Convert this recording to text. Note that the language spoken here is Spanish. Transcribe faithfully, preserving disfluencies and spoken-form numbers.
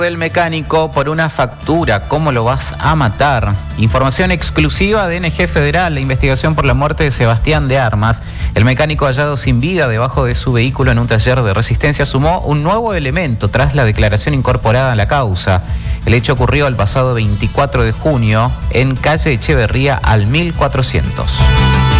Del mecánico por una factura, ¿cómo lo vas a matar? Información exclusiva de N G Federal, la investigación por la muerte de Sebastián de Armas. El mecánico hallado sin vida debajo de su vehículo en un taller de Resistencia sumó un nuevo elemento tras la declaración incorporada a la causa. El hecho ocurrió el pasado veinticuatro de junio en calle Echeverría al mil cuatrocientos.